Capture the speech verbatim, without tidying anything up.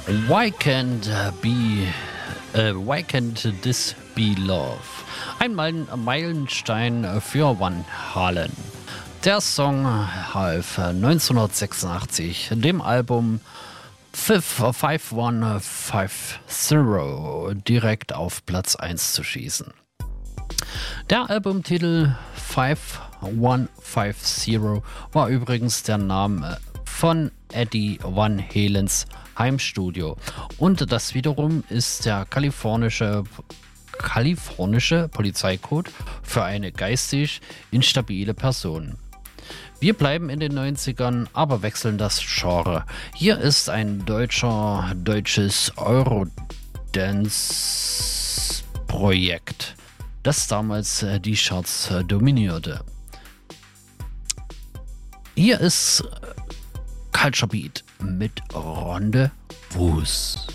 Why can't uh, be äh, Why can't this be love? Ein Meil- Meilenstein für Van Halen. Der Song half neunzehnhundertsechsundachtzig dem Album fünf eins fünf null direkt auf Platz eins zu schießen. Der Albumtitel fünf eins fünf null war übrigens der Name von Eddie Van Halens Heimstudio und das wiederum ist der kalifornische kalifornische Polizeicode für eine geistig instabile Person. Wir bleiben in den neunzigern, aber wechseln das Genre. Hier ist ein deutscher, deutsches Eurodance-Projekt, das damals die Charts dominierte. Hier ist Culture Beat mit Rendezvous.